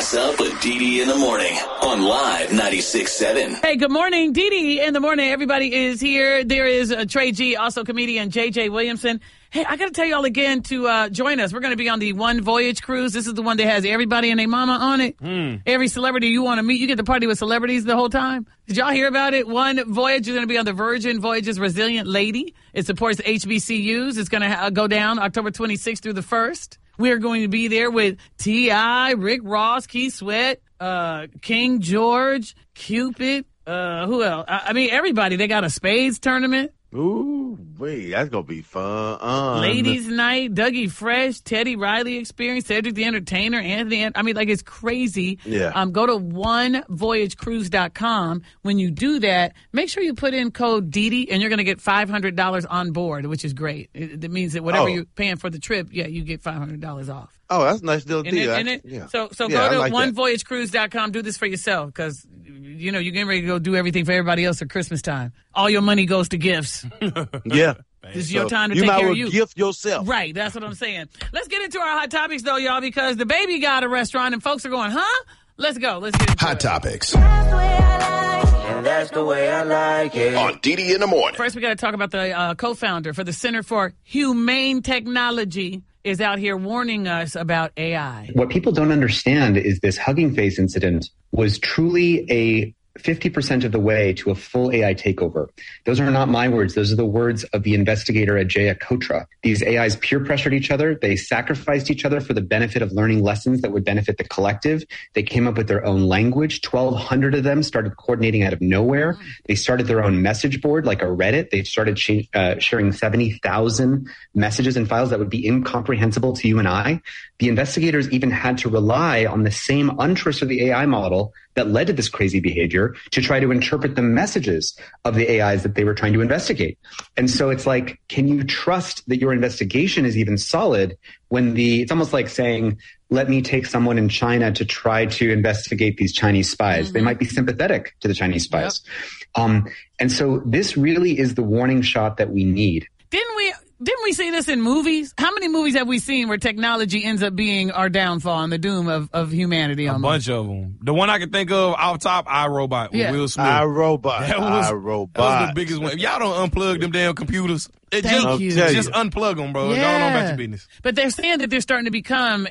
Gas Up with Dee in the morning on Live 96.7. Hey, good morning. Dee in the morning. Everybody is here. There is Trey G, also comedian J.J. Williamson. Hey, I got to tell y'all again to join us. We're going to be on the One Voyage cruise. This is the one that has everybody and their mama on it. Every celebrity you want to meet, you get to party with celebrities the whole time. Did y'all hear about it? One Voyage is going to be on the Virgin Voyages Resilient Lady. It supports HBCUs. It's going to go down October 26th through the 1st. We're going to be there with T.I., Rick Ross, Keith Sweat, King George, Cupid, who else? I mean, everybody. They got a spades tournament. Ooh, wait, that's going to be fun. Ladies Night, Dougie Fresh, Teddy Riley Experience, Cedric the Entertainer, Anthony. I mean, like, it's crazy. Yeah. Go to onevoyagecruise.com. When you do that, make sure you put in code DD, and you're going to get $500 on board, which is great. It means that whatever you're paying for the trip, you get $500 off. Oh, that's a nice little deal. Yeah. So go to onevoyagecruise.com. Do this for yourself because, you know, you're getting ready to go do everything for everybody else at Christmas time. All your money goes to gifts. Yeah. This is your time to take care of you. You might gift yourself. Right. That's what I'm saying. Let's get into our hot topics, though, y'all, because the baby got a restaurant and folks are going, huh? Let's go. Let's get into Hot it. Topics. That's the way I like it. On Dee in the morning. First, we got to talk about the co-founder for the Center for Humane Technology is out here warning us about AI. What people don't understand is this Hugging Face incident was truly a 50% of the way to a full AI takeover. Those are not my words. Those are the words of the investigator Ajaya Kotra. These AIs peer pressured each other. They sacrificed each other for the benefit of learning lessons that would benefit the collective. They came up with their own language. 1,200 of them started coordinating out of nowhere. They started their own message board like a Reddit. They started sharing 70,000 messages and files that would be incomprehensible to you and I. The investigators even had to rely on the same untrustworthy AI model that led to this crazy behavior to try to interpret the messages of the AIs that they were trying to investigate. And so it's like, can you trust that your investigation is even solid when it's almost like saying, let me take someone in China to try to investigate these Chinese spies. They might be sympathetic to the Chinese spies. Yep. And so this really is the warning shot that we need. Didn't we see this in movies? How many movies have we seen where technology ends up being our downfall and the doom of humanity? A bunch of them. The one I can think of off top, iRobot with Will Smith. iRobot. That was the biggest one. If y'all don't unplug them damn computers, just unplug them, bro. Yeah. Go on about your business. But they're saying that they're starting to become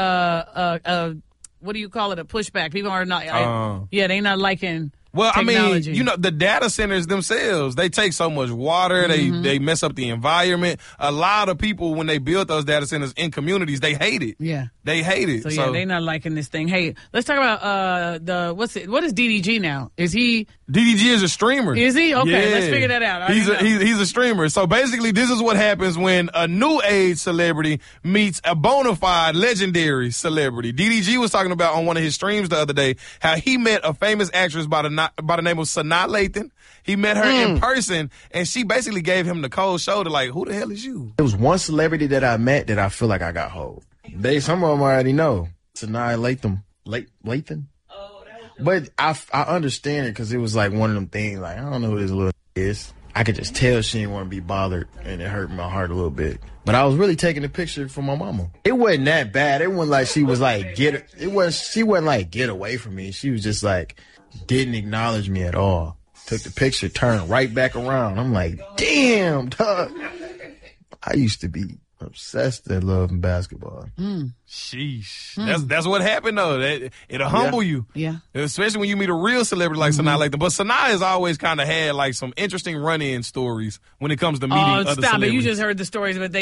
a what do you call it? A pushback. People are not. They're not liking. Well, technology. I mean, the data centers themselves, they take so much water. They mess up the environment. A lot of people, when they build those data centers in communities, they hate it. Yeah. They hate it. So they're not liking this thing. Hey, let's talk about what is DDG now? Is he? DDG is a streamer. Is he? Okay, yeah. Let's figure that out. He's a streamer. So basically, this is what happens when a new age celebrity meets a bona fide legendary celebrity. DDG was talking about on one of his streams the other day how he met a famous actress by the name of Sanaa Lathan. He met her in person, and she basically gave him the cold shoulder, like, who the hell is you? There was one celebrity that I met that I feel like I got hold. Some of them already know. Sanaa Lathan. Lathan? But I understand it because it was like one of them things, like, I don't know who this little is. I could just tell she didn't want to be bothered, and it hurt my heart a little bit. But I was really taking a picture for my mama. It wasn't that bad. It wasn't like she was like, she wasn't like, get away from me. She was just like, didn't acknowledge me at all. Took the picture, turned right back around. I'm like, damn, dog. I used to be obsessed with loving basketball. Sheesh. That's what happened, though. It'll humble you. Yeah. Especially when you meet a real celebrity like Sanaa Lathan. But Sanaa has always kind of had like some interesting run-in stories when it comes to meeting other celebrities. Stop it. You just heard the stories, but